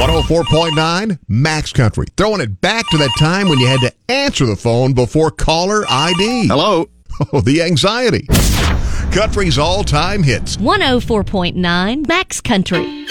104.9 Max Country. Throwing it back to that time when you had to answer the phone before caller ID. Hello. Oh, the anxiety. Country's all-time hits. 104.9 Max Country.